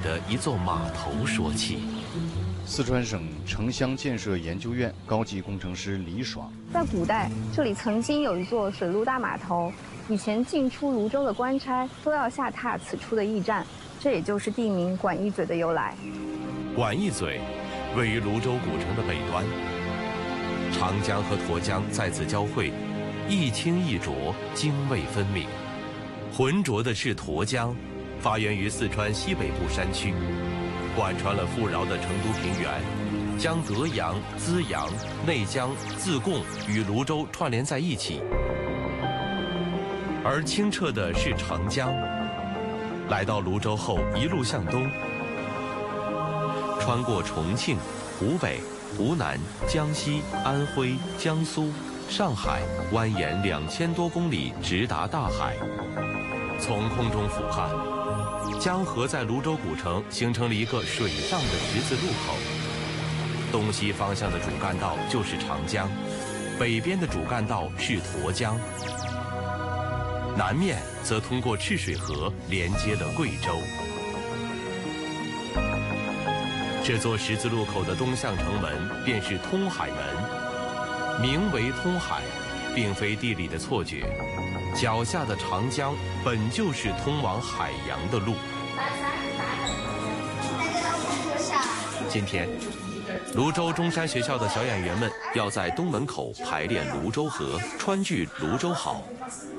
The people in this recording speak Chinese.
的一座码头说起。 四川省城乡建设研究院高级工程师李爽， 在古代，这里曾经有一座水陆大码头，以前进出泸州的官差都要下榻此处的驿站，这也就是地名管驿嘴的由来。 管驿嘴位于泸州古城的北端，长江和沱江在此交汇，一清一浊，泾渭分明。浑浊的是沱江，发源于四川西北部山区，贯穿了富饶的成都平原，将德阳、资阳、内江、自贡与泸州串联在一起。而清澈的是长江，来到泸州后一路向东，穿过重庆、湖北、湖南、江西、安徽、江苏、上海，蜿蜒2000多公里，直达大海。从空中俯瞰，江河在泸州古城形成了一个水上的十字路口。东西方向的主干道就是长江，北边的主干道是沱江，南面则通过赤水河连接了贵州。这座十字路口的东向城门便是通海门，名为通海，并非地理的错觉。脚下的长江本就是通往海洋的路。今天，泸州中山学校的小演员们要在东门口排练泸州河，川剧《泸州好》。